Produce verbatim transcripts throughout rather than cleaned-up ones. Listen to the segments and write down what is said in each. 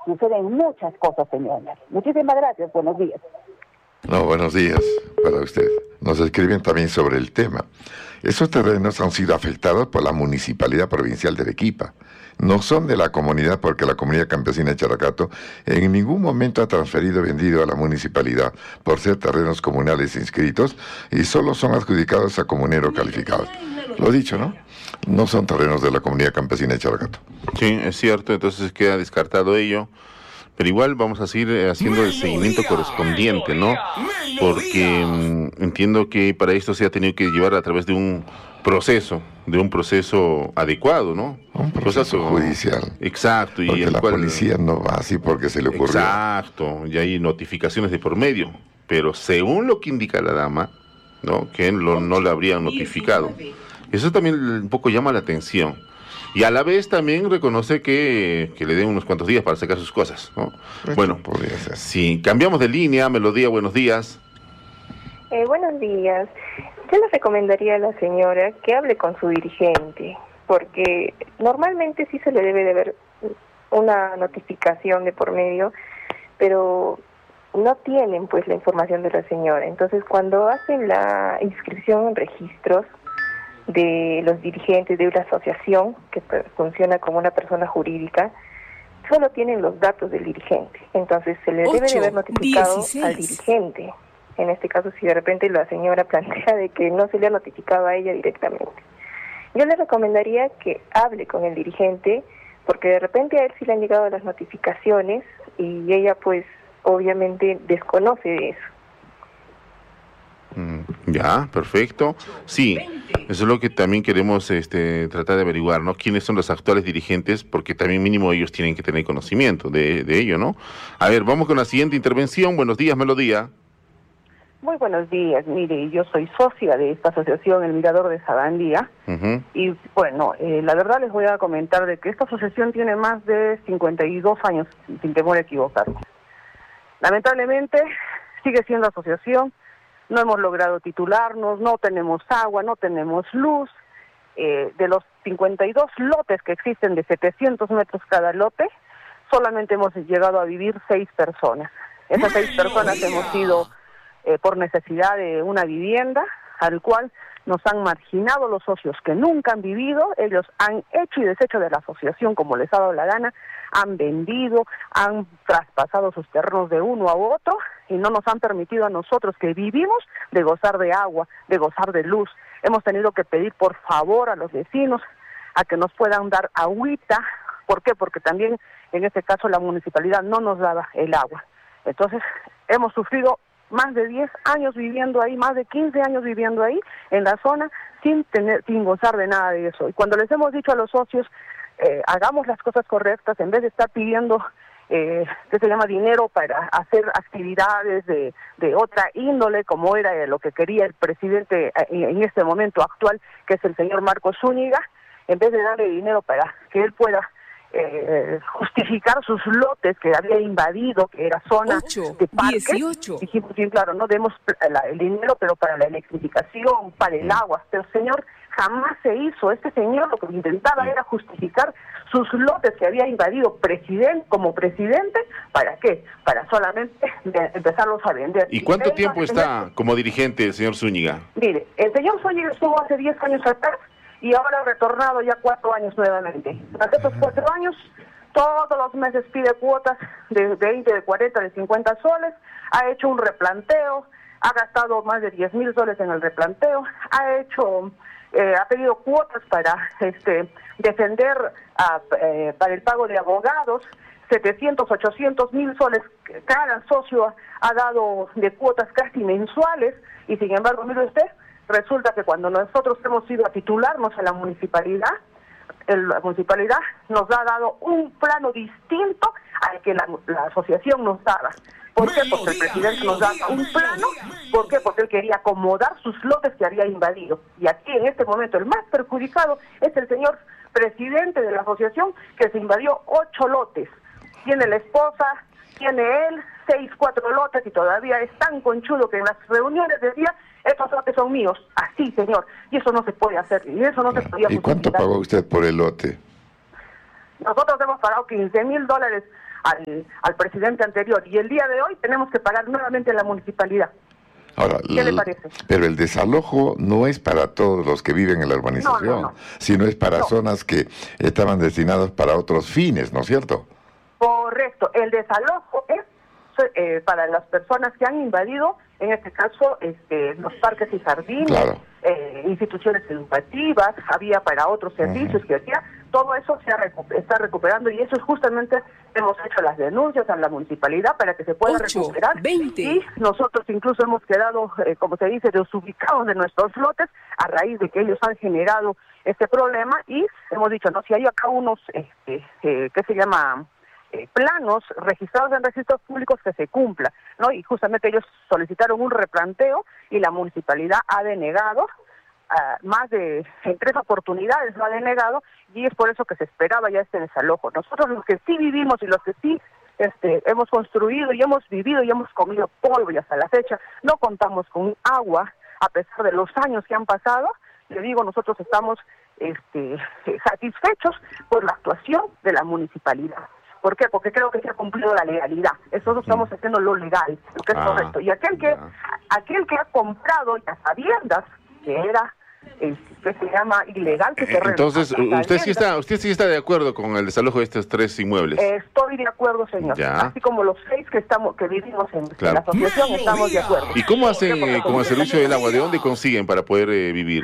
suceden muchas cosas, señora. Muchísimas gracias, buenos días. No, buenos días para usted. Nos escriben también sobre el tema. Esos terrenos han sido afectados por la Municipalidad Provincial de Arequipa. No son de la comunidad porque la comunidad campesina de Characato en ningún momento ha transferido o vendido a la municipalidad por ser terrenos comunales inscritos y solo son adjudicados a comuneros calificados. Lo dicho, ¿no? No son terrenos de la comunidad campesina de Characato. Sí, es cierto, entonces queda descartado ello. Pero igual vamos a seguir haciendo el seguimiento correspondiente, ¿no? Porque mmm, entiendo que para esto se ha tenido que llevar a través de un proceso, de un proceso adecuado, ¿no? Un proceso Cosas, judicial. Exacto. Porque y el la cual, policía no va así porque se le ocurrió. Exacto, y hay notificaciones de por medio. Pero según lo que indica la dama, ¿no? Que lo, no le habrían notificado. Eso también un poco llama la atención. Y a la vez también reconoce que, que le den unos cuantos días para sacar sus cosas, ¿no? Esto bueno, podría ser. Si cambiamos de línea, Melodía, buenos días. Eh, buenos días. Yo le recomendaría a la señora que hable con su dirigente, porque normalmente sí se le debe de ver una notificación de por medio, pero no tienen pues la información de la señora. Entonces, cuando hacen la inscripción en registros de los dirigentes de una asociación que funciona como una persona jurídica, solo tienen los datos del dirigente. Entonces se le debe de haber notificado dieciséis al dirigente. En este caso, si de repente la señora plantea de que no se le ha notificado a ella directamente. Yo le recomendaría que hable con el dirigente, porque de repente a él sí le han llegado las notificaciones y ella pues obviamente desconoce de eso. Ya, perfecto. Sí, eso es lo que también queremos este, tratar de averiguar, ¿no? ¿Quiénes son los actuales dirigentes? Porque también mínimo ellos tienen que tener conocimiento de, de ello, ¿no? A ver, vamos con la siguiente intervención. Buenos días, Melodía. Muy buenos días. Mire, yo soy socia de esta asociación, El Mirador de Sabandía. Uh-huh. Y bueno, eh, la verdad les voy a comentar de que esta asociación tiene más de cincuenta y dos años, sin temor a equivocarme. Lamentablemente, sigue siendo asociación. No hemos logrado titularnos, no tenemos agua, no tenemos luz. Eh, de los cincuenta y dos lotes que existen de setecientos metros cada lote, solamente hemos llegado a vivir seis personas. Esas seis personas hemos sido eh, por necesidad de una vivienda, al cual nos han marginado los socios que nunca han vivido. Ellos han hecho y deshecho de la asociación como les ha dado la gana, han vendido, han traspasado sus terrenos de uno a otro y no nos han permitido a nosotros que vivimos de gozar de agua, de gozar de luz. Hemos tenido que pedir por favor a los vecinos a que nos puedan dar agüita. ¿Por qué? Porque también en este caso la municipalidad no nos daba el agua. Entonces hemos sufrido más de diez años viviendo ahí, más de quince años viviendo ahí, en la zona, sin tener, sin gozar de nada de eso. Y cuando les hemos dicho a los socios, eh, hagamos las cosas correctas, en vez de estar pidiendo, eh, que se llama dinero para hacer actividades de, de otra índole, como era lo que quería el presidente en, en este momento actual, que es el señor Marcos Zúñiga, en vez de darle dinero para que él pueda Eh, justificar sus lotes que había invadido, que era zona ocho, de parques, dieciocho. dijimos bien claro, no demos la, el dinero, pero para la electrificación, para el agua, pero señor, jamás se hizo. Este señor lo que intentaba era justificar sus lotes que había invadido presidente como presidente, ¿para qué? Para solamente de, empezarlos a vender. ¿Y cuánto y tiempo está como dirigente el señor Zúñiga? Mire, el señor Zúñiga estuvo hace diez años atrás y ahora ha retornado ya cuatro años nuevamente. Durante estos cuatro años, todos los meses pide cuotas de veinte, de cuarenta, de cincuenta soles, ha hecho un replanteo, ha gastado más de diez mil soles en el replanteo, ha hecho, eh, ha pedido cuotas para este defender, a, eh, para el pago de abogados, setecientos, ochocientos mil soles, cada socio ha dado de cuotas casi mensuales, y sin embargo, mire usted, resulta que cuando nosotros hemos ido a titularnos a la municipalidad, el, la municipalidad nos ha dado un plano distinto al que la, la asociación nos daba. ¿Por qué? Porque el presidente nos da un plano. ¿Por qué? Porque él quería acomodar sus lotes que había invadido. Y aquí en este momento el más perjudicado es el señor presidente de la asociación, que se invadió ocho lotes. Tiene la esposa, tiene él, seis, cuatro lotes, y todavía es tan conchudo que en las reuniones decía: estos lotes son míos. Así, señor. Y eso no se puede hacer. Y eso no se podía ¿Y cuánto pagó usted por el lote? Nosotros hemos pagado quince mil dólares al, al presidente anterior. Y el día de hoy tenemos que pagar nuevamente a la municipalidad. Ahora, ¿qué le parece? Pero el desalojo no es para todos los que viven en la urbanización, no, no, no. sino es para no. zonas que estaban destinadas para otros fines, ¿no es cierto? Correcto. El desalojo es eh, para las personas que han invadido, en este caso, este, los parques y jardines, claro. eh, instituciones educativas, había para otros servicios uh-huh. que hacía. Todo eso se ha recu está recuperando y eso es justamente, hemos hecho las denuncias a la municipalidad para que se pueda ocho, recuperar. veinte. Y nosotros incluso hemos quedado, eh, como se dice, desubicados de nuestros lotes a raíz de que ellos han generado este problema y hemos dicho, no, si hay acá unos, este, eh, ¿qué se llama?, eh, planos registrados en registros públicos que se cumpla, ¿no? Y justamente ellos solicitaron un replanteo y la municipalidad ha denegado. Uh, más de en tres oportunidades lo ha denegado y es por eso que se esperaba ya este desalojo. Nosotros los que sí vivimos y los que sí este, hemos construido y hemos vivido y hemos comido polvo y hasta la fecha no contamos con agua a pesar de los años que han pasado. Le digo, nosotros estamos este, satisfechos por la actuación de la municipalidad. ¿Por qué? Porque creo que se ha cumplido la legalidad. Nosotros estamos haciendo lo legal, lo que es ah, correcto. Y aquel que, yeah. aquel que ha comprado y a sabiendas que era Eh, que se llama ilegal que se entonces usted sí está usted sí está de acuerdo con el desalojo de estos tres inmuebles. Eh, estoy de acuerdo, señor, ya. Así como los seis que estamos que vivimos en, claro. en la asociación estamos de acuerdo. ¿Y cómo hacen eh, con el servicio del agua? ¿De dónde consiguen para poder eh, vivir?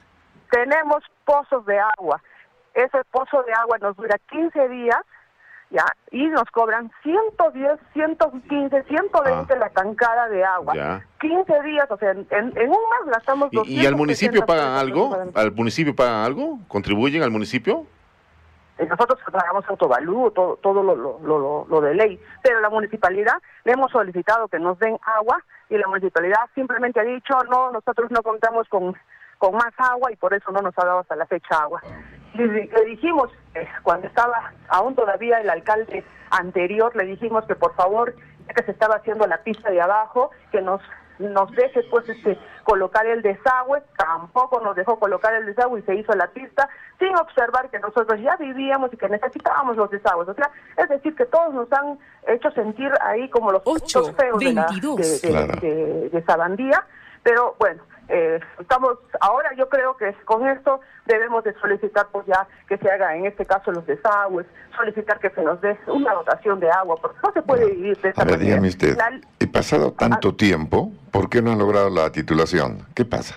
Tenemos pozos de agua. Ese pozo de agua nos dura quince días, ya, y nos cobran ciento diez, ciento quince, ciento veinte ah. la tancada de agua. Ya. quince días, o sea, en, en un mes gastamos doscientos. ¿Y, y al municipio pagan algo? ¿Al municipio pagan algo? ¿Contribuyen al municipio? Nosotros pagamos autovalúo, todo, todo lo, lo, lo, lo de ley, pero la municipalidad le hemos solicitado que nos den agua y la municipalidad simplemente ha dicho, no, nosotros no contamos con, con más agua y por eso no nos ha dado hasta la fecha agua. Le, le dijimos, eh, cuando estaba aún todavía el alcalde anterior, le dijimos que por favor, ya que se estaba haciendo la pista de abajo, que nos nos deje pues este colocar el desagüe. Tampoco nos dejó colocar el desagüe y se hizo la pista sin observar que nosotros ya vivíamos y que necesitábamos los desagües. O sea, es decir, que todos nos han hecho sentir ahí como los ocho, feos de, la, de, de, claro. de, de, de Sabandía, pero bueno, eh, estamos ahora yo creo que con esto debemos de solicitar pues ya que se haga en este caso los desagües, solicitar que se nos dé una dotación de agua, porque no se puede no. vivir de esa A ver, manera. dígame usted, la... he pasado tanto ah, tiempo, ¿por qué no han logrado la titulación? ¿Qué pasa?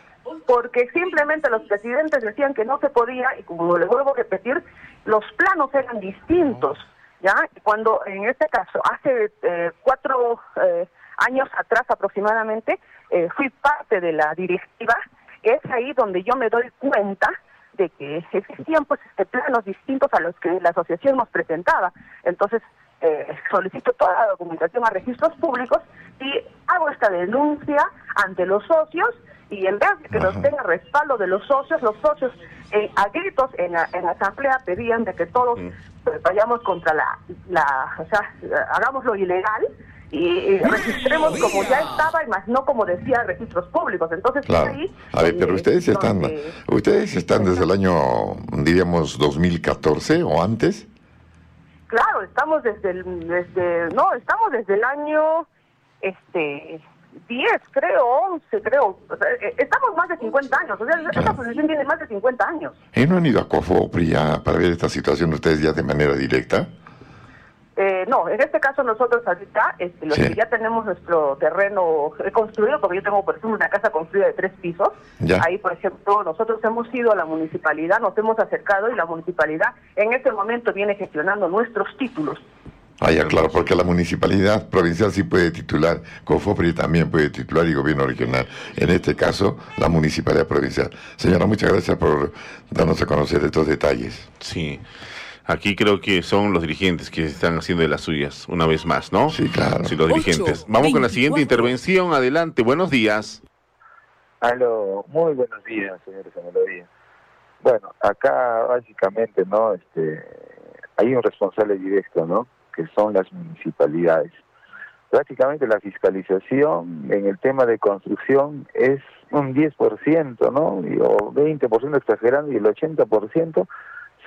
Porque simplemente los presidentes decían que no se podía, y como les vuelvo a repetir, los planos eran distintos, ¿ya? Cuando en este caso, hace eh, cuatro eh, años atrás aproximadamente, eh, fui parte de la directiva, es ahí donde yo me doy cuenta de que existían pues este planos distintos a los que la asociación nos presentaba. Entonces, eh, solicito toda la documentación a registros públicos y hago esta denuncia ante los socios, y en vez de que nos tenga respaldo de los socios, los socios eh, a gritos en la, en la asamblea pedían de que todos mm. pues, vayamos contra la, la, o sea, hagamos lo ilegal y, y registremos como ya estaba y más no como decía registros públicos. Entonces, claro. ahí, a ver, pero ustedes donde, están, donde, ustedes están desde el año, diríamos, dos mil catorce o antes. Claro, estamos desde el, desde, no, estamos desde el año, este... diez, creo, once, creo. O sea, estamos más de cincuenta años. O sea, claro. Esta asociación tiene más de cincuenta años. ¿Y no han ido a COFOPRI ya para ver esta situación ustedes ya de manera directa? Eh, no, en este caso nosotros ahorita, este, los sí. que ya tenemos nuestro terreno construido, porque yo tengo, por ejemplo, una casa construida de tres pisos. Ya. Ahí, por ejemplo, nosotros hemos ido a la municipalidad, nos hemos acercado y la municipalidad en este momento viene gestionando nuestros títulos. Ah, ya, claro, porque la municipalidad provincial sí puede titular, COFOPRI también puede titular y gobierno regional. En este caso, la municipalidad provincial. Señora, muchas gracias por darnos a conocer estos detalles. Sí, aquí creo que son los dirigentes que están haciendo de las suyas, una vez más, ¿no? Sí, claro. Sí, los dirigentes. Vamos con la siguiente intervención, adelante, buenos días. Aló, muy buenos días, señores, buenos días. Bueno, acá básicamente, ¿no? Este, hay un responsable directo, ¿no?, que son las municipalidades. Prácticamente la fiscalización en el tema de construcción es un diez por ciento, ¿no? O veinte por ciento exagerando, y el ochenta por ciento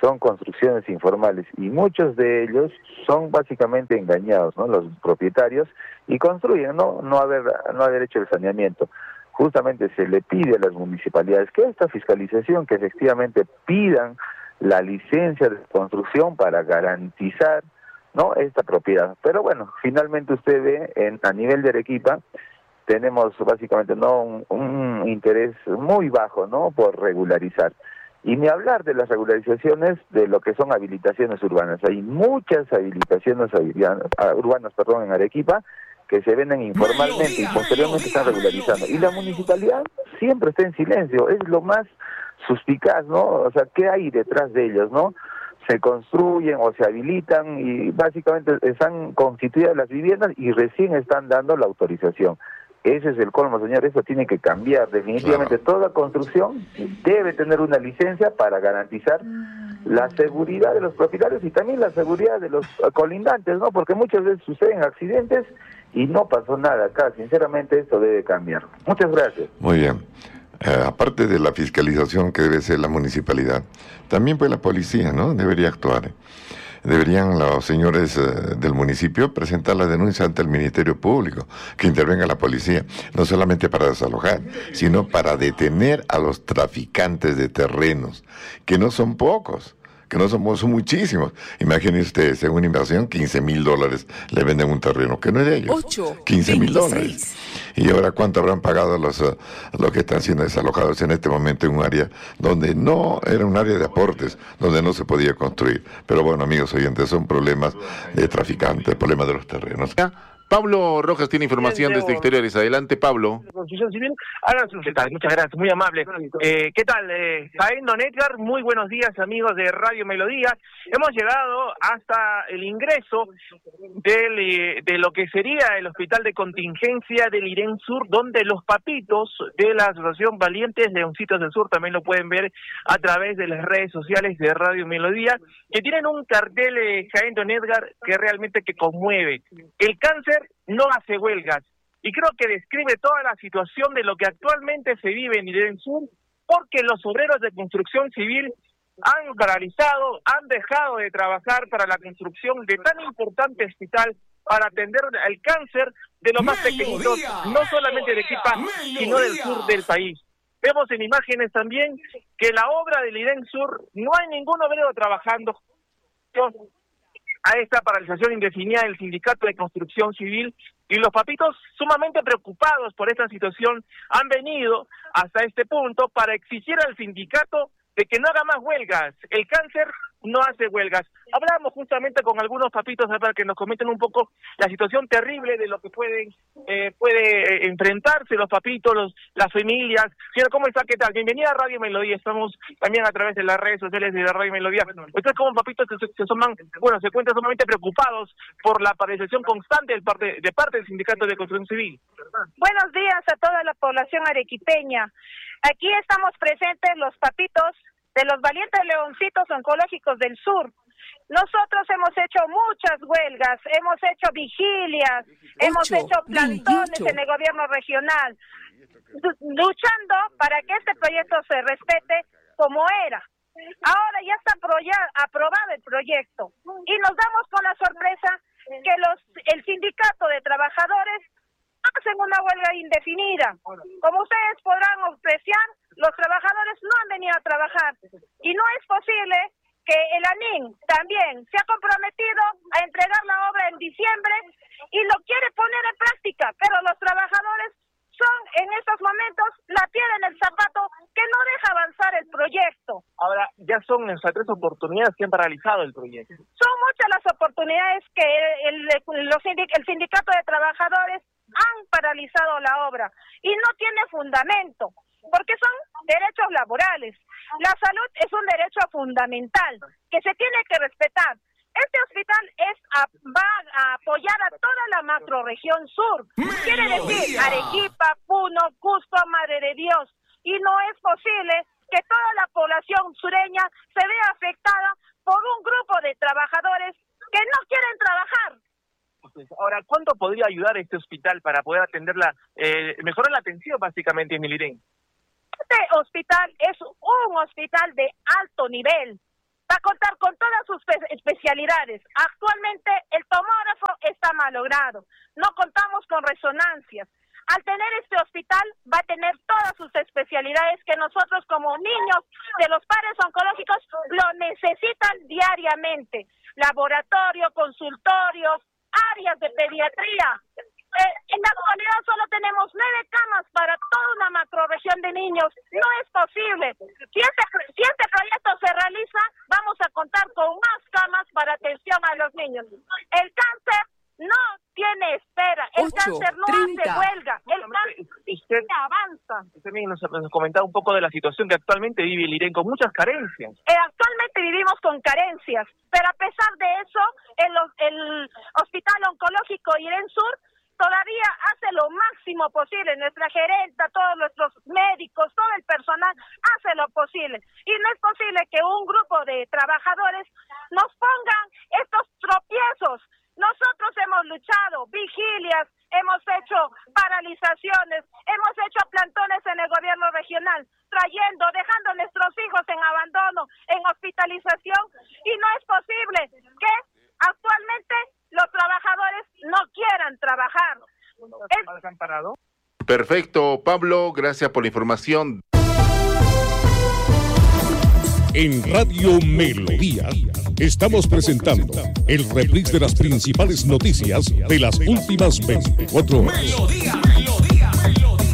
son construcciones informales y muchos de ellos son básicamente engañados, ¿no? Los propietarios, y construyen, no no haber no haber hecho el saneamiento. Justamente se le pide a las municipalidades que esta fiscalización, que efectivamente pidan la licencia de construcción para garantizar, ¿no?, esta propiedad. Pero bueno, finalmente usted ve en a nivel de Arequipa tenemos básicamente no un, un interés muy bajo, ¿no?, por regularizar. Y ni hablar de las regularizaciones de lo que son habilitaciones urbanas. Hay muchas habilitaciones urbanas, perdón, en Arequipa que se venden informalmente y posteriormente están regularizando. Y la municipalidad siempre está en silencio, es lo más suspicaz, ¿no? O sea, ¿qué hay detrás de ellos, no? Se construyen o se habilitan y básicamente están constituidas las viviendas y recién están dando la autorización. Ese es el colmo, señor, eso tiene que cambiar. Definitivamente claro. Toda construcción debe tener una licencia para garantizar la seguridad de los propietarios y también la seguridad de los colindantes, ¿no? Porque muchas veces suceden accidentes y no pasó nada acá. Sinceramente, esto debe cambiar. Muchas gracias. Muy bien. Eh, aparte de la fiscalización que debe ser la municipalidad, también pues la policía, ¿no?, debería actuar. Deberían los señores eh, del municipio presentar la denuncia ante el Ministerio Público, que intervenga la policía, no solamente para desalojar, sino para detener a los traficantes de terrenos, que no son pocos, que no son, son muchísimos. Imagínense ustedes, según inversión, quince mil dólares le venden un terreno, que no es de ellos. quince mil dólares. Y ahora, ¿cuánto habrán pagado los, uh, los que están siendo desalojados en este momento en un área donde no era un área de aportes, donde no se podía construir? Pero bueno, amigos oyentes, son problemas de traficantes, problemas de los terrenos. Pablo Rojas tiene información desde exteriores. Adelante, Pablo. Construcción civil, ¿qué tal? Muchas gracias, muy amable. Eh, ¿Qué tal? Eh, Jaén Don Edgar, muy buenos días, amigos de Radio Melodía. Hemos llegado hasta el ingreso del, eh, de lo que sería el hospital de contingencia del Irén Sur, donde los papitos de la Asociación Valientes Leoncitos del Sur, también lo pueden ver a través de las redes sociales de Radio Melodía, que tienen un cartel, eh, Jaén Don Edgar, que realmente que conmueve. El cáncer no hace huelgas, y creo que describe toda la situación de lo que actualmente se vive en Irén Sur, porque los obreros de construcción civil han paralizado, han dejado de trabajar para la construcción de tan importante hospital para atender el cáncer de los más pequeñitos, no solamente de Arequipa, sino del sur del país. Vemos en imágenes también que la obra del Irén Sur no hay ningún obrero trabajando a esta paralización indefinida del Sindicato de Construcción Civil, y los papitos, sumamente preocupados por esta situación, han venido hasta este punto para exigir al sindicato de que no haga más huelgas. El cáncer no hace huelgas. Hablamos justamente con algunos papitos para que nos comenten un poco la situación terrible de lo que pueden eh, puede eh, enfrentarse los papitos, los, las familias. Señora, ¿cómo está? ¿Qué tal? Bienvenida a Radio Melodía. Estamos también a través de las redes sociales de la Radio Melodía. Ustedes como papitos se, se, son, bueno, se encuentran sumamente preocupados por la paralización constante de parte, de parte del Sindicato de Construcción Civil. Buenos días a toda la población arequipeña. Aquí estamos presentes los papitos de los Valientes Leoncitos Oncológicos del Sur. Nosotros hemos hecho muchas huelgas, hemos hecho vigilias, Ocho, hemos hecho plantones en el gobierno regional, luchando para que este proyecto se respete como era. Ahora ya está aprobado el proyecto y nos damos con la sorpresa que los el sindicato de trabajadores hacen una huelga indefinida. Como ustedes podrán apreciar, los trabajadores no han venido a trabajar y no es posible que el ANIN también se ha comprometido a entregar la obra en diciembre y lo quiere poner en práctica, pero los trabajadores son en estos momentos la piedra en el zapato que no deja avanzar el proyecto. Ahora, ya son hasta tres oportunidades que han paralizado el proyecto. Son muchas las oportunidades que el, el, los sindic- el sindicato de trabajadores han paralizado la obra y no tiene fundamento, porque son derechos laborales. La salud es un derecho fundamental que se tiene que respetar. Este hospital es a, va a apoyar a toda la macrorregión sur, quiere decir Arequipa, Puno, Cusco, Madre de Dios, y no es posible que toda la población sureña se vea afectada por un grupo de trabajadores que no quieren trabajar. Ahora, ¿cuánto podría ayudar este hospital para poder atenderla, eh, mejorar la atención básicamente en el Irén? Este hospital es un hospital de alto nivel. Va a contar con todas sus especialidades. Actualmente el tomógrafo está malogrado. No contamos con resonancias. Al tener este hospital va a tener todas sus especialidades que nosotros como niños de los padres oncológicos lo necesitan diariamente. Laboratorio, consultorios, áreas de pediatría. Eh, en la actualidad solo tenemos nueve camas para toda una macrorregión de niños. No es posible. Si este, si este proyecto se realiza, vamos a contar con más camas para atención a los niños. El cáncer no tiene espera. El ocho, cáncer no treinta. hace huelga. El cáncer Usted, avanza. usted mismo nos, nos comentaba un poco de la situación que actualmente vive el IREN con muchas carencias. Eh, actualmente vivimos con carencias, pero a pesar de eso, el, el Hospital Oncológico IREN Sur todavía hace lo máximo posible. Nuestra gerenta, todos nuestros médicos, todo el personal hace lo posible. Y no es posible que un grupo de trabajadores nos pongan estos tropiezos. Nosotros hemos luchado, vigilias, hemos hecho paralizaciones, hemos hecho plantones en el gobierno regional, trayendo, dejando a nuestros hijos en abandono, en hospitalización, y no es posible que actualmente los trabajadores no quieran trabajar. Es... ¿Han parado? Perfecto, Pablo, gracias por la información. En Radio Melodía estamos presentando el reprise de las principales noticias de las últimas veinticuatro horas. Melodía, melodía, melodía.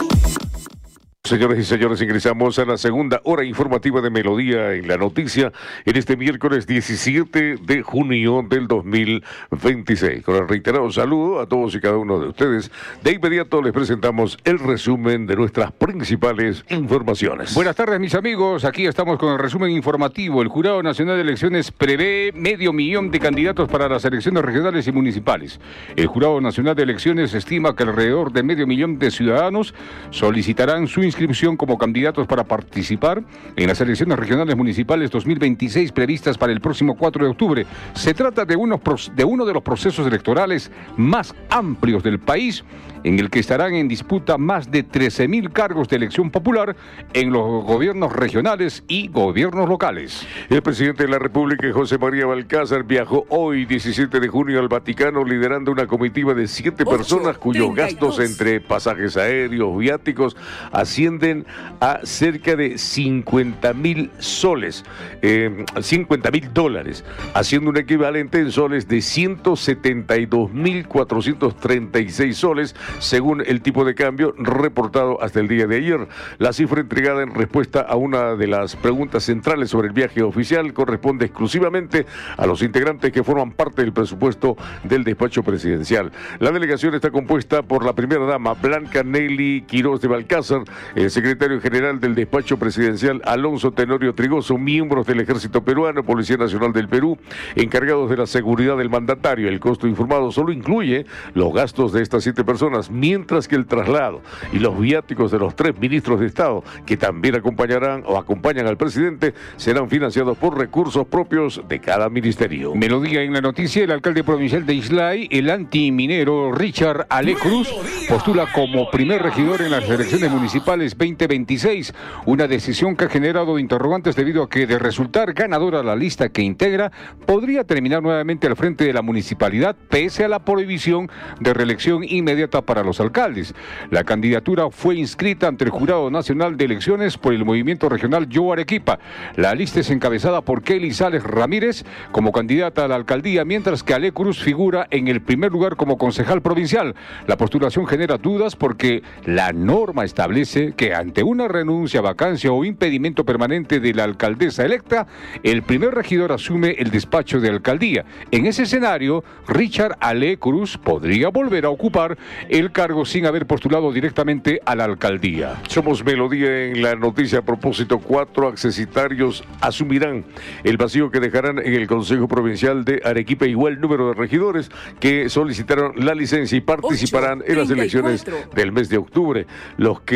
Señoras y señores, ingresamos a la segunda hora informativa de Melodía en la noticia en este miércoles diecisiete de junio del dos mil veintiséis. Con el reiterado saludo a todos y cada uno de ustedes, de inmediato les presentamos el resumen de nuestras principales informaciones. Buenas tardes, mis amigos. Aquí estamos con el resumen informativo. El Jurado Nacional de Elecciones prevé medio millón de candidatos para las elecciones regionales y municipales. El Jurado Nacional de Elecciones estima que alrededor de medio millón de ciudadanos solicitarán su inscripción como candidatos para participar en las elecciones regionales municipales dos mil veintiséis previstas para el próximo cuatro de octubre. Se trata de, unos, de uno de los procesos electorales más amplios del país, en el que estarán en disputa más de trece mil cargos de elección popular en los gobiernos regionales y gobiernos locales. El presidente de la República, José María Balcázar, viajó hoy, diecisiete de junio, al Vaticano, liderando una comitiva de siete personas cuyos gastos entre pasajes aéreos, viáticos, ascienden a cerca de cincuenta mil soles, eh, cincuenta mil dólares, haciendo un equivalente en soles de ciento setenta y dos mil cuatrocientos treinta y seis soles, según el tipo de cambio reportado hasta el día de ayer. La cifra entregada en respuesta a una de las preguntas centrales sobre el viaje oficial corresponde exclusivamente a los integrantes que forman parte del presupuesto del despacho presidencial. La delegación está compuesta por la primera dama, Blanca Nelly Quirós de Balcázar, el secretario general del despacho presidencial, Alonso Tenorio Trigoso, miembros del Ejército Peruano, Policía Nacional del Perú, encargados de la seguridad del mandatario. El costo informado solo incluye los gastos de estas siete personas, mientras que el traslado y los viáticos de los tres ministros de Estado, que también acompañarán o acompañan al presidente, serán financiados por recursos propios de cada ministerio. Melodía en la noticia. El alcalde provincial de Islay, el antiminero Richard Ale Cruz, postula como primer regidor en las elecciones municipales veinte veintiséis, una decisión que ha generado interrogantes debido a que, de resultar ganadora la lista que integra, podría terminar nuevamente al frente de la municipalidad pese a la prohibición de reelección inmediata para los alcaldes. La candidatura fue inscrita ante el Jurado Nacional de Elecciones por el Movimiento Regional Yo Arequipa. La lista es encabezada por Kelly Sales Ramírez como candidata a la alcaldía, mientras que Ale Cruz figura en el primer lugar como concejal provincial. La postulación genera dudas porque la norma establece que ante una renuncia, vacancia o impedimento permanente de la alcaldesa electa, el primer regidor asume el despacho de alcaldía. En ese escenario, Richard Ale Cruz podría volver a ocupar el cargo sin haber postulado directamente a la alcaldía. Somos Melodía en la noticia. A propósito, cuatro accesitarios asumirán el vacío que dejarán en el Consejo Provincial de Arequipa, igual número de regidores que solicitaron la licencia y participarán en las elecciones del mes de octubre. Los que dejan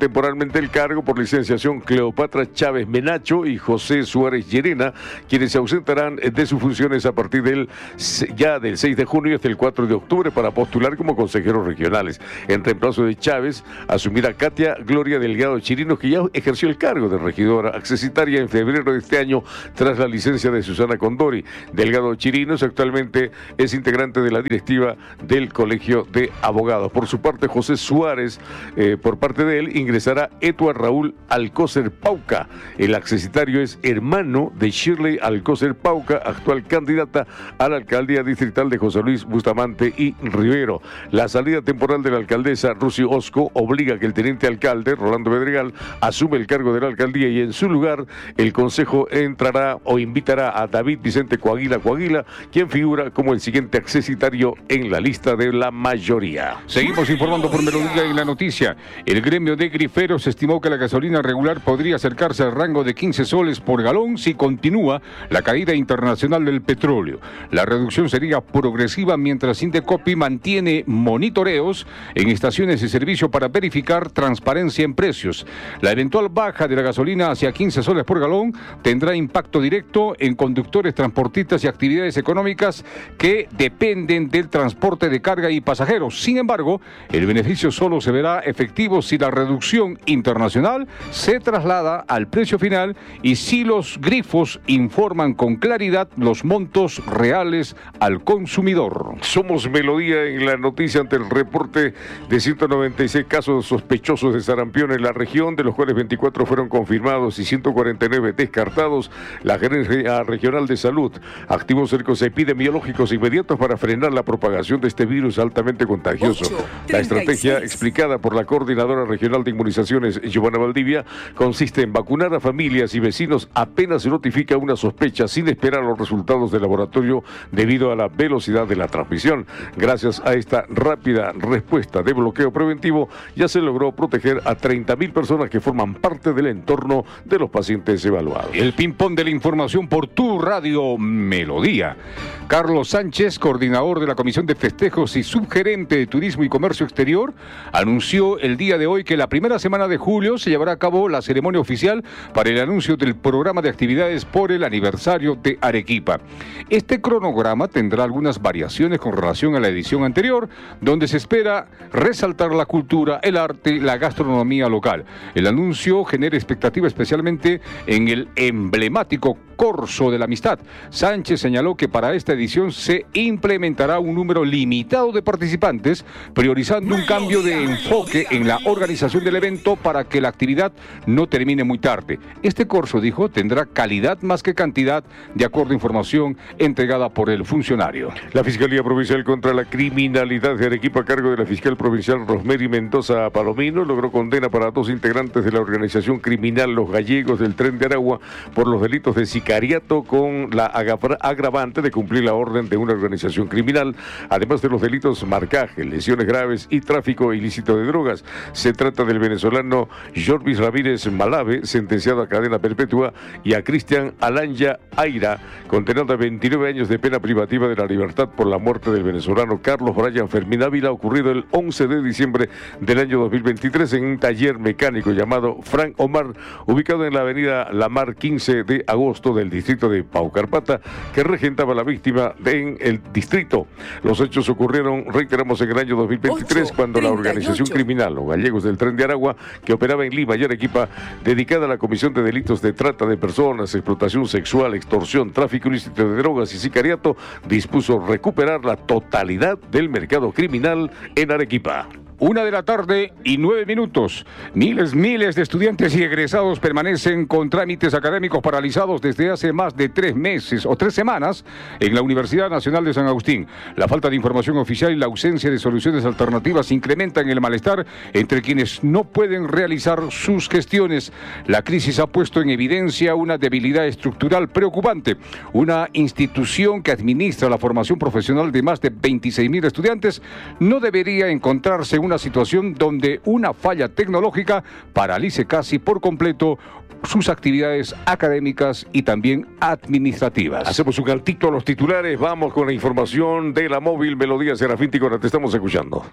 temporalmente el cargo por licenciación Cleopatra Chávez Menacho y José Suárez Llerena, quienes se ausentarán de sus funciones a partir del ya del seis de junio hasta el cuatro de octubre para postular como consejeros regionales. En reemplazo de Chávez asumirá Katia Gloria Delgado Chirinos, que ya ejerció el cargo de regidora accesitaria en febrero de este año tras la licencia de Susana Condori. Delgado Chirinos actualmente es integrante de la directiva del Colegio de Abogados. Por su parte, José Suárez, eh, por parte de él, ingresará Eduardo Raúl Alcócer Pauca. El accesitario es hermano de Shirley Alcócer Pauca, actual candidata a la alcaldía distrital de José Luis Bustamante y Rivero. La salida temporal de la alcaldesa Rusy Osco obliga a que el teniente alcalde, Rolando Bedregal, asume el cargo de la alcaldía y en su lugar el consejo entrará o invitará a David Vicente Coaguila Coaguila, quien figura como el siguiente accesitario en la lista de la mayoría. Seguimos informando por Melodía en la noticia. El gremio de griferos estimó que la gasolina regular podría acercarse al rango de quince soles por galón si continúa la caída internacional del petróleo. La reducción sería progresiva mientras Indecopi mantiene monitoreos en estaciones de servicio para verificar transparencia en precios. La eventual baja de la gasolina hacia quince soles por galón tendrá impacto directo en conductores, transportistas y actividades económicas que dependen del transporte de carga y pasajeros. Sin embargo, el beneficio solo se verá efectivo si la reducción internacional se traslada al precio final y si los grifos informan con claridad los montos reales al consumidor. Somos Melodía en la noticia ante el reporte de ciento noventa y seis casos sospechosos de sarampión en la región, de los cuales veinticuatro fueron confirmados y ciento cuarenta y nueve descartados. La Gerencia Regional de Salud activó cercos epidemiológicos inmediatos para frenar la propagación de este virus altamente contagioso. La estrategia explicada por la Coordinadora Regional de Inmunizaciones, Giovanna Valdivia, consiste en vacunar a familias y vecinos apenas se notifica una sospecha sin esperar los resultados del laboratorio debido a la velocidad de la transmisión. Gracias a esta rápida respuesta de bloqueo preventivo, ya se logró proteger a treinta mil personas que forman parte del entorno de los pacientes evaluados. El ping-pong de la información por tu radio Melodía. Carlos Sánchez, coordinador de la Comisión de Festejos y subgerente de Turismo y Comercio Exterior, anunció el día de hoy que la primera semana de julio se llevará a cabo la ceremonia oficial para el anuncio del programa de actividades por el aniversario de Arequipa. Este cronograma tendrá algunas variaciones con relación a la edición anterior, donde se espera resaltar la cultura, el arte y la gastronomía local. El anuncio genera expectativa especialmente en el emblemático Corso de la Amistad. Sánchez señaló que para esta edición se implementará un número limitado de participantes, priorizando un cambio de enfoque en la organización del evento para que la actividad no termine muy tarde. Este corso, dijo, tendrá calidad más que cantidad, de acuerdo a información entregada por el funcionario. La Fiscalía Provincial contra la Criminalidad de Arequipa, a cargo de la fiscal provincial Rosemary Mendoza Palomino, logró condena para dos integrantes de la organización criminal Los Gallegos del Tren de Aragua por los delitos de sicariato con la agravante de cumplir la orden de una organización criminal, además de los delitos marcaje, lesiones graves y tráfico ilícito de drogas. Se trata del venezolano Jorvis Ramírez Malave, sentenciado a cadena perpetua, y a Cristian Alanya Aira, condenado a veintinueve años de pena privativa de la libertad por la muerte del venezolano Carlos Brian Fermín Ávila, ocurrido el once de diciembre del año dos mil veintitrés en un taller mecánico llamado Frank Omar, ubicado en la avenida Lamar quince de agosto del distrito de Paucarpata, que regentaba la víctima en el distrito. Los hechos ocurrieron, reiteramos, en el año dos mil veintitrés, cuando la organización criminal Los Gallegos del Tren de Aragua, que operaba en Lima y Arequipa, dedicada a la comisión de delitos de trata de personas, explotación sexual, extorsión, tráfico ilícito de drogas y sicariato, dispuso recuperar la totalidad del mercado criminal en Arequipa. Una de la tarde y nueve minutos. Miles, miles de estudiantes y egresados permanecen con trámites académicos paralizados desde hace más de tres meses o tres semanas en la Universidad Nacional de San Agustín. La falta de información oficial y la ausencia de soluciones alternativas incrementan el malestar entre quienes no pueden realizar sus gestiones. La crisis ha puesto en evidencia una debilidad estructural preocupante. Una institución que administra la formación profesional de más de veintiséis mil estudiantes no debería encontrarse en una situación donde una falla tecnológica paralice casi por completo sus actividades académicas y también administrativas. Hacemos un altito a los titulares, vamos con la información de la móvil Melodía. Serafín Ticona, te estamos escuchando.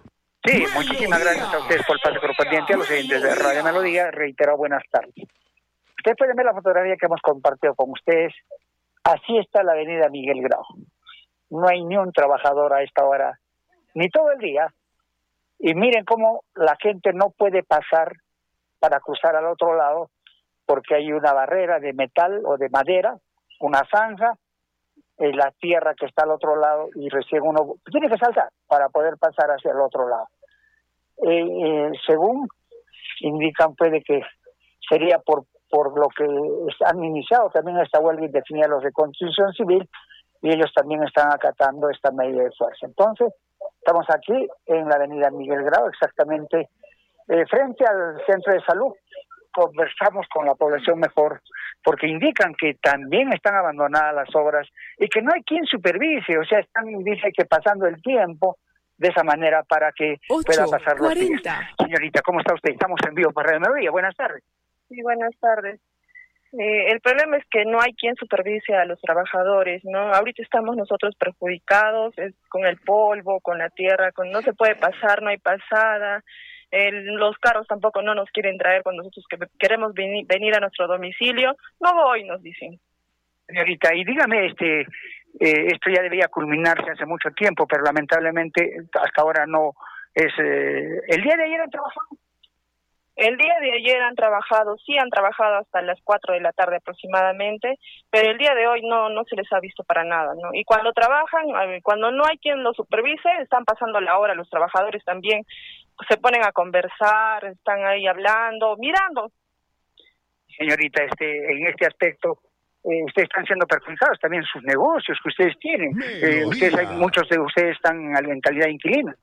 Sí, muchísimas gracias a ustedes por el pase correspondiente, a los oyentes de Radio Melodía, reitero, buenas tardes. Ustedes pueden ver la fotografía que hemos compartido con ustedes. Así está la avenida Miguel Grau. No hay ni un trabajador a esta hora, ni todo el día. Y miren cómo la gente no puede pasar para cruzar al otro lado, porque hay una barrera de metal o de madera, una zanja, eh, la tierra que está al otro lado, y recién uno tiene que saltar para poder pasar hacia el otro lado. Eh, eh, según indican, puede que sería por por lo que han iniciado también esta huelga indefinida los de Construcción Civil, y ellos también están acatando esta medida de fuerza. Entonces, estamos aquí en la avenida Miguel Grau, exactamente eh, frente al centro de salud. Conversamos con la población mejor, porque indican que también están abandonadas las obras y que no hay quien supervise, o sea, están, dice que pasando el tiempo de esa manera para que pueda pasar los días. Señorita, ¿cómo está usted? Estamos en vivo para Radio Melodía. Buenas tardes. Sí, buenas tardes. Eh, el problema es que no hay quien supervise a los trabajadores, ¿no? Ahorita estamos nosotros perjudicados es, con el polvo, con la tierra, con no se puede pasar, no hay pasada. El, los carros tampoco no nos quieren traer cuando nosotros que queremos venir, venir a nuestro domicilio. No voy, nos dicen. Señorita, y dígame, este, eh, esto ya debía culminarse hace mucho tiempo, pero lamentablemente hasta ahora no es... Eh, ¿el día de ayer han trabajado? El día de ayer han trabajado, sí han trabajado hasta las cuatro de la tarde aproximadamente, pero el día de hoy no no se les ha visto para nada, ¿no? Y cuando trabajan, cuando no hay quien los supervise, están pasando la hora, los trabajadores también se ponen a conversar, están ahí hablando, mirando. Señorita, este en este aspecto, eh, ustedes están siendo perjudicados también sus negocios que ustedes tienen. Eh, ustedes, hay, muchos de ustedes están en calidad de inquilina.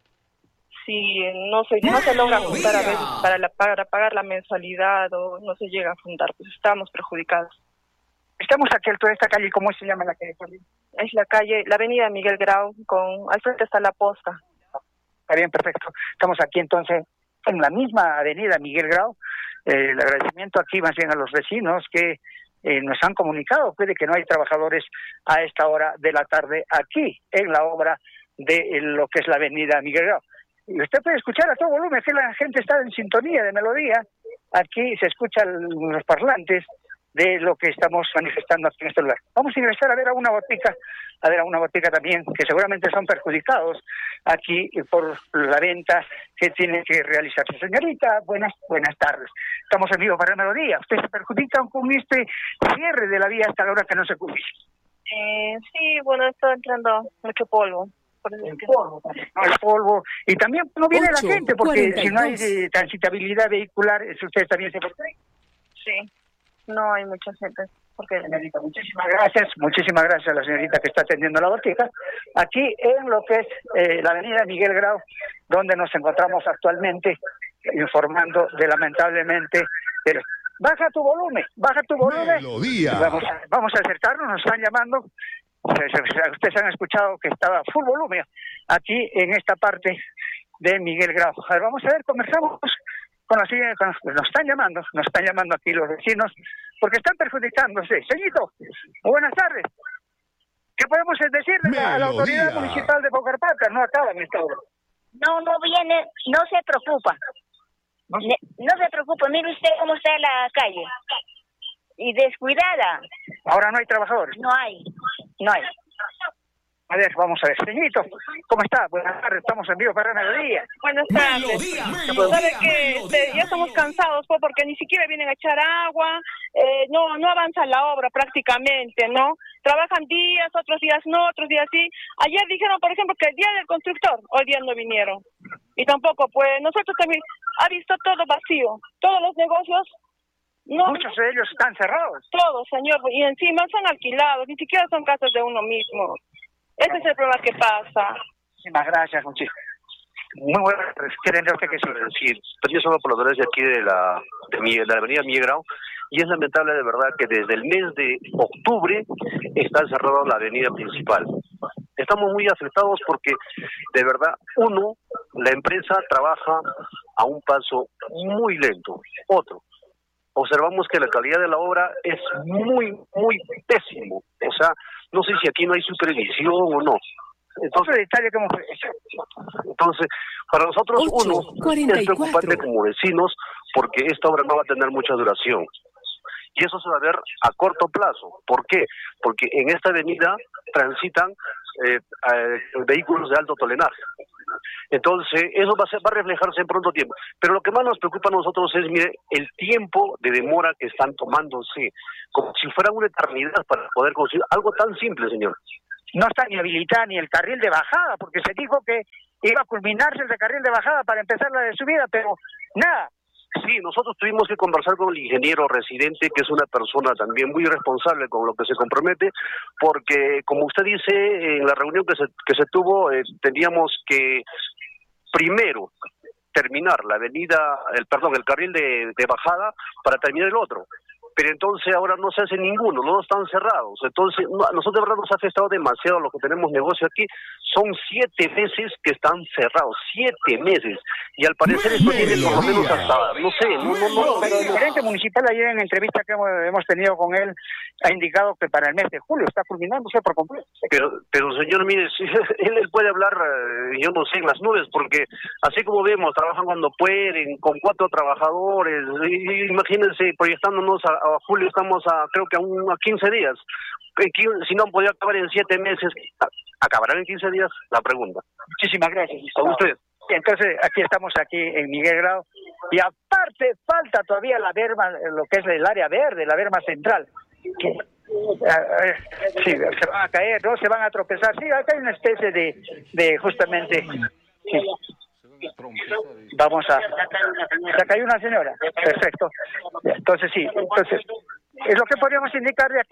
Si no se no se logra juntar a veces para la para pagar la mensualidad o no se llega a juntar, pues estamos perjudicados. Estamos aquí en toda esta calle, ¿cómo se llama la calle? Es la calle, la avenida Miguel Grau, con al frente está la posta. Está bien, perfecto. Estamos aquí entonces en la misma avenida Miguel Grau. Eh, el agradecimiento aquí más bien a los vecinos que eh, nos han comunicado puede que no hay trabajadores a esta hora de la tarde aquí en la obra de eh, lo que es la avenida Miguel Grau. Y usted puede escuchar a todo volumen, que la gente está en sintonía de melodía. Aquí se escuchan los parlantes de lo que estamos manifestando aquí en este lugar. Vamos a ingresar a ver a una botica, a ver a una botica también, que seguramente son perjudicados aquí por la venta que tiene que realizarse. Señorita, buenas buenas tardes. Estamos en vivo para la melodía. ¿Ustedes se perjudican con este cierre de la vía hasta la hora que no se cubre? Eh, sí, bueno, está entrando mucho polvo. Por el polvo, no, el polvo, y también no viene ocho, la gente, porque cuarenta y dos. Si no hay eh, transitabilidad vehicular, ustedes también se perjudican. Sí, no hay mucha gente. Porque... Señorita, muchísimas gracias, muchísimas gracias a la señorita que está atendiendo la botica, aquí en lo que es eh, la avenida Miguel Grau, donde nos encontramos actualmente, informando de lamentablemente, pero baja tu volumen, baja tu volumen, vamos a, vamos a acercarnos, nos están llamando. Ustedes han escuchado que estaba full volumen aquí en esta parte de Miguel Grau. A ver, vamos a ver, conversamos con la señora, con, nos están llamando, nos están llamando aquí los vecinos, porque están perjudicándose. Señorito, buenas tardes. ¿Qué podemos decir de la, a la autoridad municipal de Bocarpata? No acaban esta obra. No, no viene, no se preocupa. No, no se preocupa, mire usted cómo está la calle. Y descuidada. Ahora no hay trabajadores. No hay, no hay. A ver, vamos a ver. Señorito, ¿cómo está? Buenas tardes, estamos en vivo para Melodía. Buenas tardes. ¿Sabe qué? Este, ya estamos cansados pues, porque ni siquiera vienen a echar agua, eh, no no avanza la obra prácticamente, ¿no? Trabajan días, otros días no, otros días sí. Ayer dijeron, por ejemplo, que el día del constructor, hoy día no vinieron. Y tampoco, pues, nosotros también, ha visto todo vacío, todos los negocios. No, muchos de ellos están cerrados. Todos, señor, y encima son alquilados, ni siquiera son casas de uno mismo. Ese es el problema que pasa. Muchísimas gracias, muchísimas. Muy buenas tardes. ¿Quieren usted que sí? Sí, yo soy pobladores de aquí de la, de, mi, de la avenida Miguel Grau, y es lamentable de verdad que desde el mes de octubre está cerrada la avenida principal. Estamos muy afectados porque, de verdad, uno, la empresa trabaja a un paso muy lento. Otro, observamos que la calidad de la obra es muy, muy pésimo. O sea, no sé si aquí no hay supervisión o no. Entonces, detalle como... entonces, Para nosotros, ocho, uno, cuarenta y es preocupante cuatro. como vecinos porque esta obra no va a tener mucha duración. Y eso se va a ver a corto plazo. ¿Por qué? Porque en esta avenida transitan eh, eh, vehículos de alto tonelaje. Entonces, eso va a, ser, va a reflejarse en pronto tiempo. Pero lo que más nos preocupa a nosotros es, mire, el tiempo de demora que están tomándose, como si fuera una eternidad para poder conseguir algo tan simple, señor. No está ni habilitada ni el carril de bajada, porque se dijo que iba a culminarse el carril de bajada para empezar la de subida, pero nada. Sí, nosotros tuvimos que conversar con el ingeniero residente, que es una persona también muy responsable con lo que se compromete, porque, como usted dice, en la reunión que se, que se tuvo, eh, teníamos que primero terminar la avenida, el perdón, el carril de, de bajada para terminar el otro. Pero entonces ahora no se hace ninguno, no están cerrados. Entonces, no, a nosotros de verdad nos ha afectado demasiado lo que tenemos negocio aquí. Son siete meses que están cerrados, siete meses. Y al parecer esto tiene por lo menos hasta, no sé, no, no, no. Pero el gerente municipal ayer en entrevista que hemos, hemos tenido con él ha indicado que para el mes de julio está culminándose por completo. Pero, pero señor, mire, si, él, él puede hablar, eh, yo no sé, en las nubes, porque así como vemos, trabajan cuando pueden, con cuatro trabajadores, y, imagínense, proyectándonos a, a julio, estamos a, creo que a, un, a quince días. Si no han podido acabar en siete meses, ¿acabarán en quince días? La pregunta. Muchísimas gracias. A usted. Entonces, aquí estamos aquí en Miguel Grau, y aparte falta todavía la berma, lo que es el área verde, la berma central, que sí, se van a caer, no se van a tropezar. Sí, acá hay una especie de, de justamente, sí. Vamos a, se cayó una señora, perfecto. Entonces sí, entonces es lo que podríamos indicar de aquí,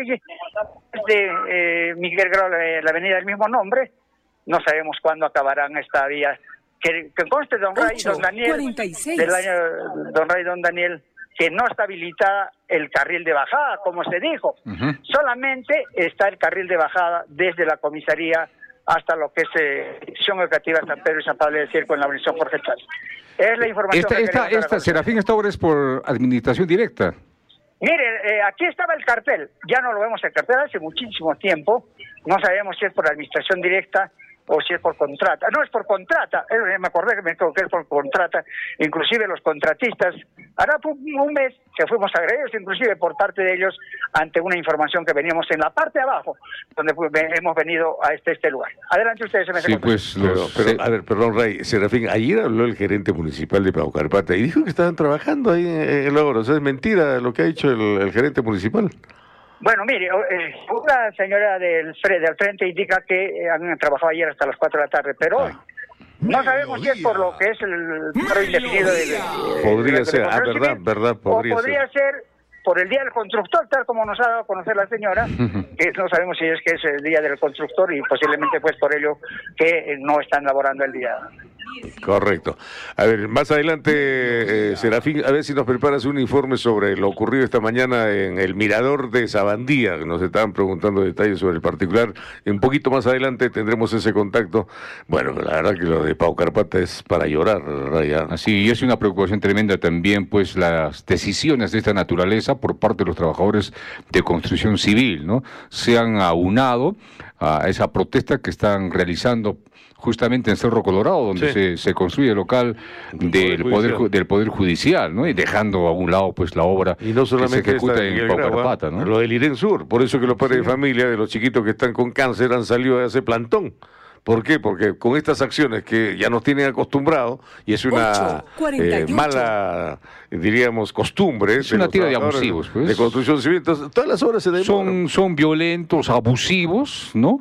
de eh, Miguel Grau, la, la avenida del mismo nombre. No sabemos cuándo acabarán esta vía. Que, que conste, don Ray, don Daniel, del año, don Ray, don Daniel, que no está habilitada el carril de bajada, como se dijo. Uh-huh. Solamente está el carril de bajada desde la comisaría hasta lo que es eh, Sección Educativa San Pedro y San Pablo del Circo en la Avenida Jorge Chávez. Es la información esta, que esta, esta Serafín, esta obra es por administración directa. Mire, eh, aquí estaba el cartel, ya no lo vemos el cartel hace muchísimo tiempo, no sabemos si es por administración directa o si es por contrata. No, es por contrata, eh, me acordé que me equivoqué, es por contrata. Inclusive los contratistas, hará un mes que fuimos agredidos, inclusive por parte de ellos, ante una información que veníamos en la parte de abajo, donde hemos venido a este, este lugar. Adelante ustedes. Se me sí, pues, los, pero, pero, a ver, perdón, Ray, Serafín, ayer habló el gerente municipal de Paucarpata y dijo que estaban trabajando ahí en el obra. O sea, es mentira lo que ha dicho el, el gerente municipal. Bueno, mire, eh, una señora del, del frente indica que eh, han trabajado ayer hasta las cuatro de la tarde, pero hoy no sabemos si es por lo que es el paro indefinido de, de, podría de, de, ser, de ah, verdad, verdad, podría, o podría ser. ser por el Día del Constructor, tal como nos ha dado a conocer la señora, que no sabemos si es que es el Día del Constructor y posiblemente pues por ello que no están laborando el día. Correcto. A ver, más adelante, eh, Serafín, a ver si nos preparas un informe sobre lo ocurrido esta mañana en el Mirador de Sabandía, que nos estaban preguntando detalles sobre el particular. Un poquito más adelante tendremos ese contacto. Bueno, la verdad que lo de Paucarpata es para llorar, Raya. Así, y es una preocupación tremenda también, pues, las decisiones de esta naturaleza por parte de los trabajadores de construcción civil, ¿no? Se han aunado a esa protesta que están realizando justamente en Cerro Colorado, donde sí. se, se construye el local del poder, poder del poder judicial, ¿no? Y dejando a un lado pues la obra y no solamente que se ejecuta en Paucarpata, ¿no? Lo del Irén Sur, por eso que los padres sí. de familia de los chiquitos que están con cáncer han salido a ese plantón. ¿Por qué? Porque con estas acciones que ya nos tienen acostumbrados, y es una eh, mala, diríamos, costumbre. Es una tira de abusivos, pues. De construcción civil. Entonces, todas las obras se demoran. Son, son violentos, abusivos, ¿no?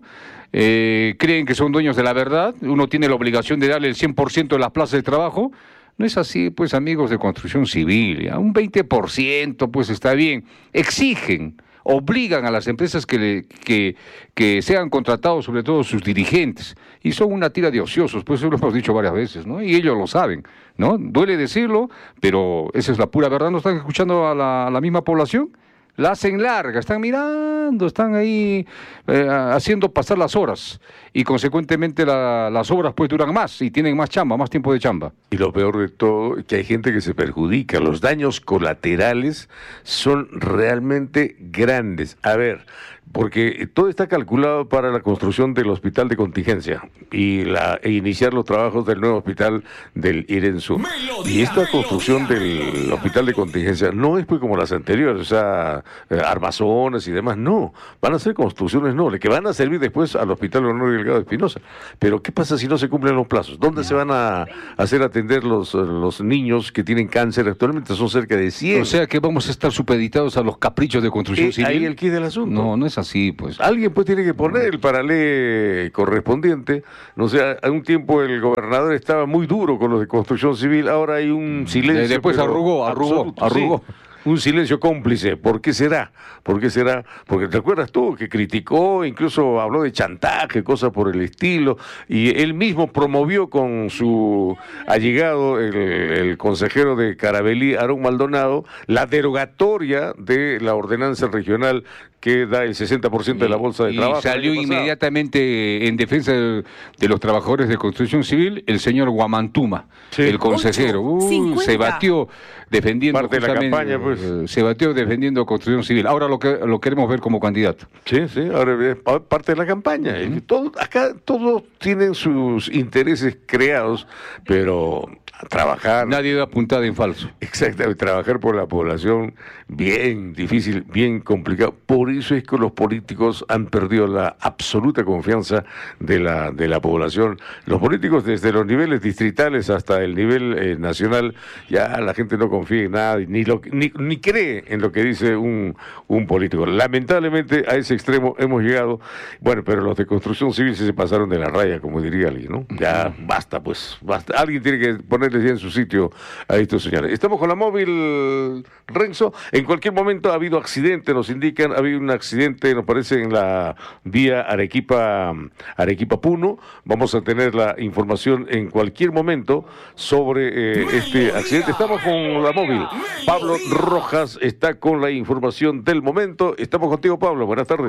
Eh, creen que son dueños de la verdad. Uno tiene la obligación de darle el cien por ciento de las plazas de trabajo. No es así, pues, amigos de construcción civil. ¿Ya? Un veinte por ciento, pues, está bien. Exigen. Obligan a las empresas que, le, que, que sean contratados, sobre todo sus dirigentes, y son una tira de ociosos, pues eso lo hemos dicho varias veces, ¿no? Y ellos lo saben, ¿no? Duele decirlo, pero esa es la pura verdad. ¿No están escuchando a la, a la misma población? La hacen larga, están mirando, están ahí eh, haciendo pasar las horas y consecuentemente la, las obras pues duran más y tienen más chamba, más tiempo de chamba. Y lo peor de todo, que hay gente que se perjudica, los daños colaterales son realmente grandes. A ver, porque todo está calculado para la construcción del hospital de contingencia y la, e iniciar los trabajos del nuevo hospital del Irensur. Y esta construcción del hospital de contingencia no es pues como las anteriores, o sea, eh, armazones y demás, no, van a ser construcciones nobles, que van a servir después al Hospital Honorio Delgado de Espinosa. Pero ¿qué pasa si no se cumplen los plazos? ¿Dónde se van a hacer atender los, los niños que tienen cáncer? Actualmente son cerca de cien. O sea que vamos a estar supeditados a los caprichos de construcción Eh, civil. ahí el quid del asunto. No, no es así, pues. Alguien pues tiene que poner el paralé correspondiente. No sé, a un tiempo el gobernador estaba muy duro con los de construcción civil, ahora hay un silencio. Después pero arrugó, arrugó, absoluto, arrugó. sí. Un silencio cómplice. ¿Por qué será? ¿Por qué será? Porque te acuerdas tú que criticó, incluso habló de chantaje, cosas por el estilo, y él mismo promovió con su allegado, el, el consejero de Carabelí, Aarón Maldonado, la derogatoria de la ordenanza regional que da el sesenta por ciento de la bolsa de y trabajo. salió inmediatamente en defensa de, de los trabajadores de construcción civil el señor Guamantuma, sí. el consejero. Uh, se batió defendiendo parte de la campaña, pues. eh, se batió defendiendo construcción civil. Ahora lo que lo queremos ver como candidato. Sí, sí, ahora es parte de la campaña. Uh-huh. Todo, acá todos tienen sus intereses creados, pero trabajar... Nadie da puntada en falso. Exactamente, trabajar por la población, bien difícil, bien complicado. Por eso es que los políticos han perdido la absoluta confianza de la, de la población. Los políticos desde los niveles distritales hasta el nivel eh, nacional, ya la gente no confía en nada, ni, lo, ni, ni cree en lo que dice un, un político. Lamentablemente a ese extremo hemos llegado. Bueno, pero los de construcción civil se pasaron de la raya, como diría alguien, ¿no? Ya basta, pues, basta. Alguien tiene que poner en su sitio a estos señores. Estamos con la móvil, Renzo. En cualquier momento ha habido accidente, nos indican, ha habido un accidente, nos parece, en la vía Arequipa, Arequipa Puno. Vamos a tener la información en cualquier momento sobre eh, este accidente. Estamos con la móvil. Pablo Rojas está con la información del momento. Estamos contigo, Pablo. Buenas tardes.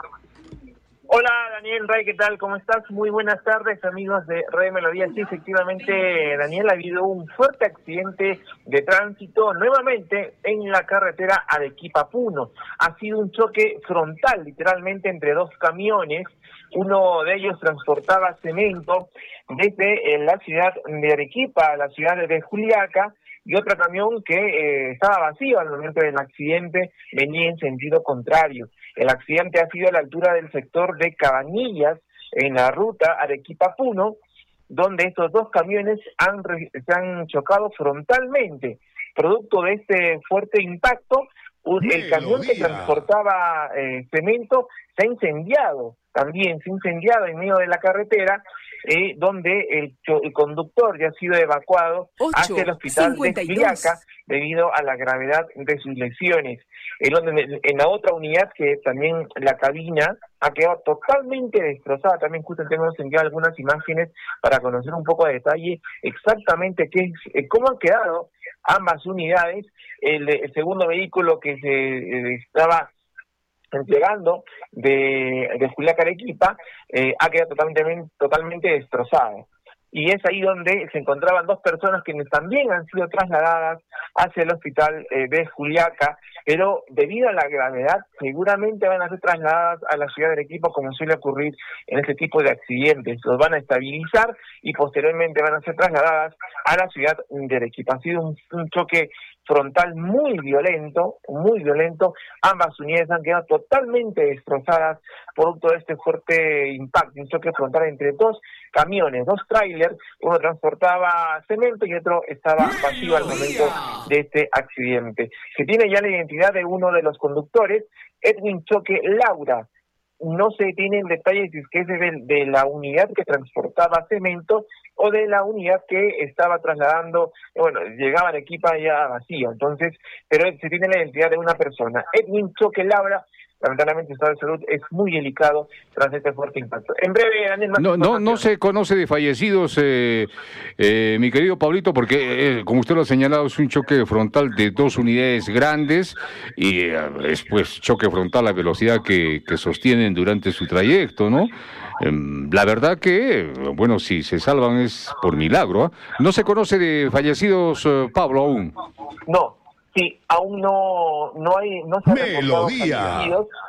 Hola Daniel, Ray, ¿qué tal? ¿Cómo estás? Muy buenas tardes, amigos de Radio Melodía. Sí, efectivamente, Daniel, ha habido un fuerte accidente de tránsito nuevamente en la carretera Arequipa-Puno. Ha sido un choque frontal, literalmente, entre dos camiones. Uno de ellos transportaba cemento desde la ciudad de Arequipa a la ciudad de Juliaca, y otro camión que eh, estaba vacío al momento del accidente venía en sentido contrario. El accidente ha sido a la altura del sector de Cabanillas, en la ruta Arequipa-Puno, donde estos dos camiones han, se han chocado frontalmente. Producto de este fuerte impacto, el camión que transportaba eh, cemento se ha incendiado, también se ha incendiado en medio de la carretera, eh, donde el, el conductor ya ha sido evacuado hacia el hospital de Juliaca debido a la gravedad de sus lesiones. En, en, en la otra unidad, que también la cabina ha quedado totalmente destrozada, también justo hemos enviado algunas imágenes para conocer un poco de detalle exactamente qué es, eh, cómo han quedado ambas unidades. El, el segundo vehículo que se eh, estaba entregando de, de Juliaca Arequipa eh, ha quedado totalmente, totalmente destrozado. Y es ahí donde se encontraban dos personas quienes también han sido trasladadas hacia el hospital eh, de Juliaca, pero debido a la gravedad seguramente van a ser trasladadas a la ciudad de Arequipa, como suele ocurrir en este tipo de accidentes. Los van a estabilizar y posteriormente van a ser trasladadas a la ciudad de Arequipa. Ha sido un, un choque frontal muy violento, muy violento. Ambas unidades han quedado totalmente destrozadas producto de este fuerte impacto, un choque frontal entre dos camiones, dos trailers. Uno transportaba cemento y otro estaba vacío al momento de este accidente. Se tiene ya la identidad de uno de los conductores, Edwin Choque Laura. No se tienen detalles si es que es de, de la unidad que transportaba cemento o de la unidad que estaba trasladando, bueno, llegaba a Arequipa ya vacío. Entonces, pero se tiene la identidad de una persona. Edwin Choque Laura, lamentablemente el estado de salud es muy delicado tras este fuerte impacto. En breve, Daniel, más No, no, no se conoce de fallecidos, eh, eh, mi querido Pablito, porque, eh, como usted lo ha señalado, es un choque frontal de dos unidades grandes y eh, es pues choque frontal a velocidad que, que sostienen durante su trayecto, ¿no? Eh, la verdad que, bueno, si se salvan es por milagro, ¿eh? No se conoce de fallecidos, eh, Pablo, aún. No. Sí, aún no no hay no se han reportado fallecidos.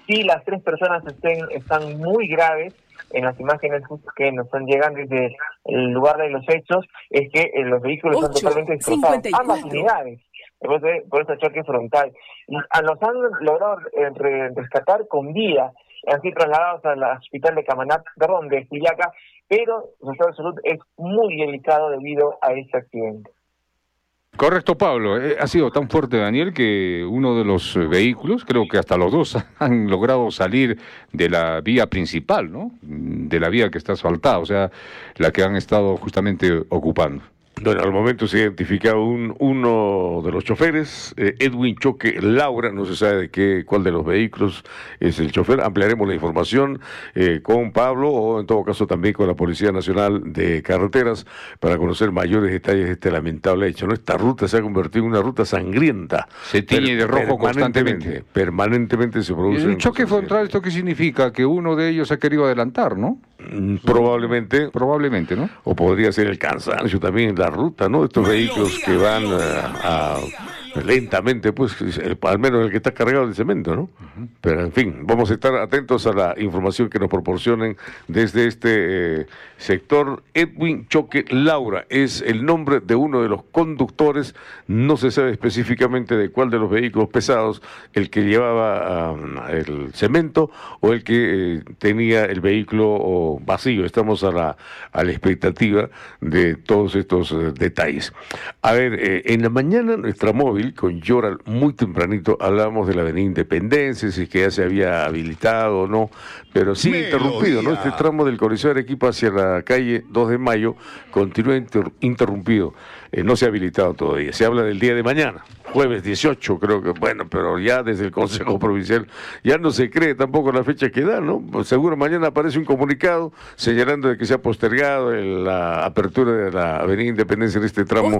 sí, las tres personas estén, están muy graves. En las imágenes que nos están llegando desde el lugar de los hechos, es que eh, los vehículos están totalmente destrozados, ambas unidades, por ese, por ese choque frontal. Y a los han logrado eh, re, rescatar con vida, han sido trasladados al hospital de Camaná, perdón, de Juliaca, pero su estado de salud es muy delicado debido a este accidente. Correcto, Pablo. Eh, ha sido tan fuerte, Daniel, que uno de los eh, vehículos, creo que hasta los dos, han logrado salir de la vía principal, ¿no? De la vía que está asfaltada, o sea, la que han estado justamente ocupando. Bueno, al momento se ha identificado un, uno de los choferes, eh, Edwin Choque Laura, no se sabe de qué, cuál de los vehículos es el chofer. Ampliaremos la información eh, con Pablo o en todo caso también con la Policía Nacional de Carreteras para conocer mayores detalles de este lamentable hecho, ¿no? Esta ruta se ha convertido en una ruta sangrienta. Se tiñe de rojo constantemente. Permanentemente se produce. ¿El choque frontal esto qué significa? Que uno de ellos ha querido adelantar, ¿no? Probablemente. Probablemente, ¿no? O podría ser el cansancio también, la ruta, ¿no? Estos vehículos que van a, a lentamente, pues, el, al menos el que está cargado de cemento, ¿no? Uh-huh. Pero, en fin, vamos a estar atentos a la información que nos proporcionen desde este eh, sector. Edwin Choque Laura es el nombre de uno de los conductores, no se sabe específicamente de cuál de los vehículos pesados, el que llevaba um, el cemento o el que eh, tenía el vehículo oh, vacío. Estamos a la, a la expectativa de todos estos eh, detalles. A ver, eh, en la mañana nuestra móvil con Yoral muy tempranito hablábamos de la avenida Independencia, si es que ya se había habilitado o no, pero sigue Melodía. interrumpido, ¿no? Este tramo del Coliseo de Arequipa hacia la calle dos de mayo continúa inter interrumpido, eh, no se ha habilitado todavía. Se habla del día de mañana, jueves dieciocho, creo que, bueno, pero ya desde el Consejo Provincial ya no se cree tampoco la fecha que da, ¿no? Pues seguro mañana aparece un comunicado señalando de que se ha postergado el, la apertura de la avenida Independencia en este tramo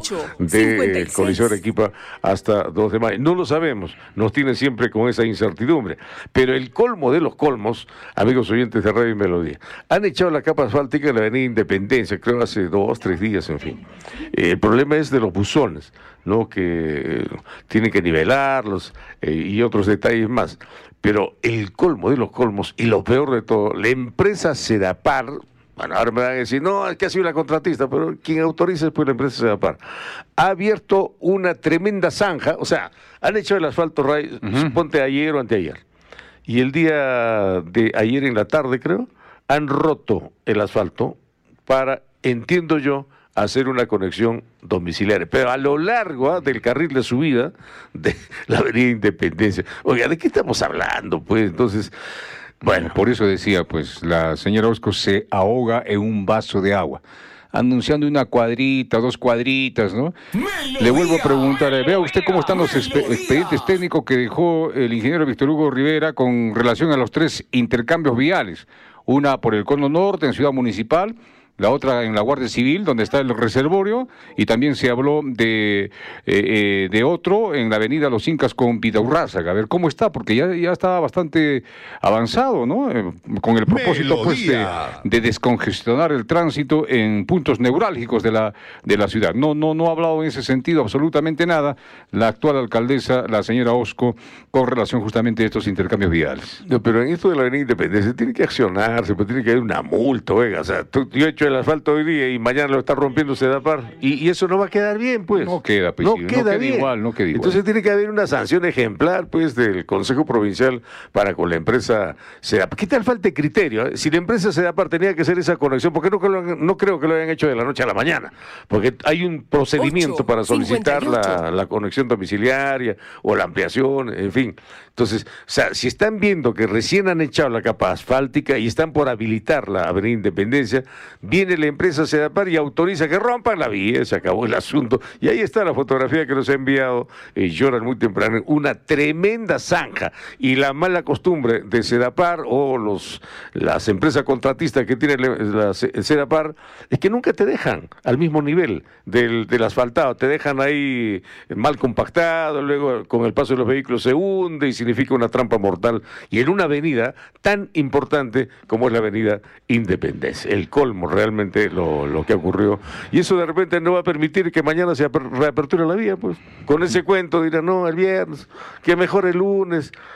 del Coliseo de Arequipa hasta dos de mayo. No lo sabemos, nos tiene siempre con esa incertidumbre, pero el colmo de los colmos, amigos oyentes de Radio y Melodía, han echado la capa asfáltica en la avenida Independencia, creo hace dos, tres días, en fin. Eh, el problema es de los buzones, ¿no? Que eh, tienen que nivelarlos eh, y otros detalles más. Pero el colmo de los colmos y lo peor de todo, la empresa Sedapar, bueno, ahora me van a decir, no, es que ha sido la contratista, pero quien autoriza es pues la empresa Sedapar, ha abierto una tremenda zanja, o sea, han hecho el asfalto, Ray, uh-huh. suponte ayer o anteayer, y el día de ayer en la tarde, creo, han roto el asfalto para, entiendo yo, hacer una conexión domiciliaria, pero a lo largo ¿eh? del carril de subida de la avenida Independencia. Oiga, ¿de qué estamos hablando? Pues entonces, bueno, por eso decía, pues la señora Orozco se ahoga en un vaso de agua, anunciando una cuadrita, dos cuadritas, ¿no? Melodía. Le vuelvo a preguntar, vea usted cómo están los expe expedientes técnicos que dejó el ingeniero Víctor Hugo Rivera con relación a los tres intercambios viales, una por el Cono Norte en Ciudad Municipal, la otra en la Guardia Civil, donde está el reservorio, y también se habló de, eh, eh, de otro en la avenida Los Incas con Vidaurrázaga. A ver cómo está, porque ya, ya está bastante avanzado, ¿no? Eh, con el propósito pues, de, de descongestionar el tránsito en puntos neurálgicos de la, de la ciudad. No, no, no ha hablado en ese sentido absolutamente nada la actual alcaldesa, la señora Orozco, con relación justamente a estos intercambios viales. No, pero en esto de la avenida Independencia tiene que accionarse, pues tiene que haber una multa, oiga, o sea, tú, yo he hecho el asfalto hoy día y mañana lo está rompiendo Sedapar y, y eso no va a quedar bien, pues. No queda, pues, no, sí, queda, no queda bien. igual, no queda igual. Entonces tiene que haber una sanción ejemplar, pues, del Consejo Provincial para con la empresa Sedapar. ¿Qué tal falta de criterio? ¿Eh? Si la empresa Sedapar tenía que hacer esa conexión, porque no, no creo que lo hayan hecho de la noche a la mañana, porque hay un procedimiento ocho, para solicitar la, la conexión domiciliaria o la ampliación, en fin. Entonces, o sea, si están viendo que recién han echado la capa asfáltica y están por habilitar la avenida Independencia, viene la empresa Sedapar y autoriza que rompan la vía, se acabó el asunto. Y ahí está la fotografía que nos ha enviado eh, Joran muy temprano, una tremenda zanja. Y la mala costumbre de Sedapar o los las empresas contratistas que tiene la, la Sedapar es que nunca te dejan al mismo nivel del, del asfaltado, te dejan ahí mal compactado, luego con el paso de los vehículos se hunde y significa una trampa mortal. Y en una avenida tan importante como es la avenida Independencia, el colmo realmente lo, lo que ocurrió, y eso de repente no va a permitir que mañana se reaperture la vía, pues, con ese cuento dirán, no, el viernes, que mejor el lunes.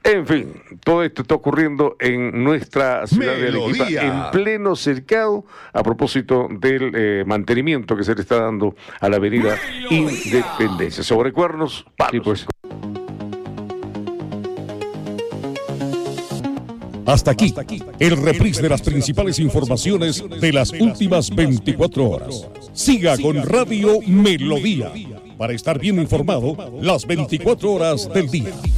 En fin, todo esto está ocurriendo en nuestra ciudad de Arequipa, en pleno cercado, a propósito del eh, mantenimiento que se le está dando a la avenida Independencia. Sobre cuernos, palos. Sí, pues. Hasta aquí, el reprise de las principales informaciones de las últimas veinticuatro horas. Siga con Radio Melodía para estar bien informado las veinticuatro horas del día.